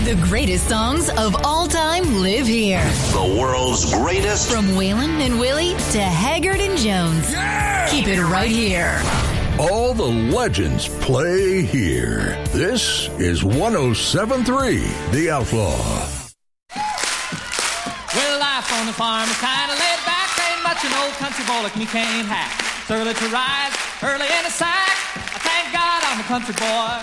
The greatest songs of all time live here. The world's greatest. From Waylon and Willie to Haggard and Jones. Yeah! Keep it right here. All the legends play here. This is 107.3 The Outlaw. Well, life on the farm is kind of laid back. Ain't much an old country boy like me can't hack. It's early to rise, early in the sack. I thank God I'm a country boy.